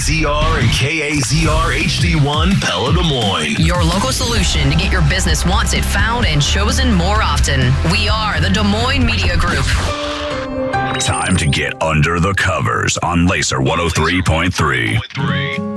KAZR and KAZR HD1 Pella Des Moines. Your local solution to get your business wanted, found, and chosen more often. We are the Des Moines Media Group. Time to get under the covers on Laser 103.3.